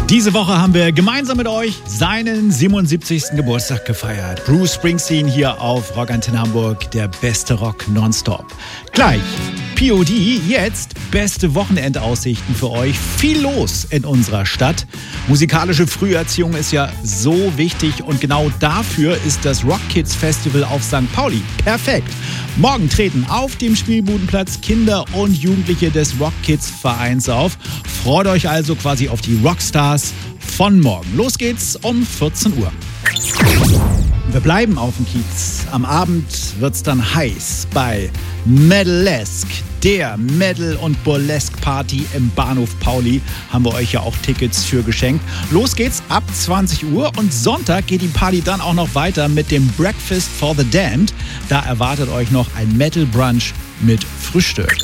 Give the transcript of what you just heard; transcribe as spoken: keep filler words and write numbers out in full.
Diese Woche haben wir gemeinsam mit euch seinen siebenundsiebzigsten Geburtstag gefeiert. Bruce Springsteen hier auf Rock Antenne Hamburg, der beste Rock nonstop. Gleich P O D, jetzt beste Wochenendaussichten für euch. Viel los in unserer Stadt. Musikalische Früherziehung ist ja so wichtig und genau dafür ist das Rock Kids Festival auf Sankt Pauli perfekt. Morgen treten auf dem Spielbudenplatz Kinder und Jugendliche des Rock Kids Vereins auf. Freut euch also quasi auf die Rockstars von morgen. Los geht's um vierzehn Uhr. Wir bleiben auf dem Kiez. Am Abend wird's dann heiß bei Metalesque, der Metal- und Burlesque-Party im Bahnhof Pauli. Haben wir euch ja auch Tickets für geschenkt. Los geht's ab zwanzig Uhr und Sonntag geht die Party dann auch noch weiter mit dem Breakfast for the Damned. Da erwartet euch noch ein Metal-Brunch mit Frühstück.